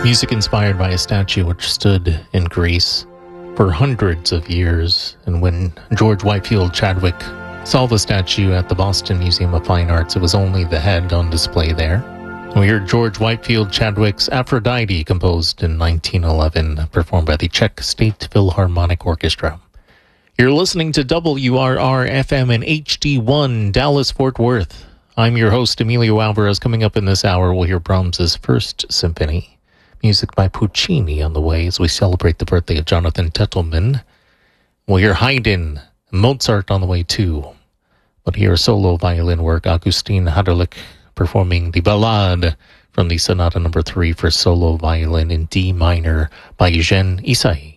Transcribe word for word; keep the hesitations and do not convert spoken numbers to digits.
Music inspired by a statue which stood in Greece for hundreds of years. And when George Whitefield Chadwick saw the statue at the Boston Museum of Fine Arts, it was only the head on display there. We heard George Whitefield Chadwick's Aphrodite, composed in nineteen eleven, performed by the Czech State Philharmonic Orchestra. You're listening to W R R F M and H D one, Dallas-Fort Worth. I'm your host, Emilio Alvarez. Coming up in this hour, we'll hear Brahms' First Symphony. Music by Puccini on the way as we celebrate the birthday of Jonathan Tettelman. We'll hear Haydn, Mozart on the way too. But here, solo violin work, Augustin Haderlich performing the Ballade from the Sonata number three for solo violin in D minor by Eugène Ysaÿe.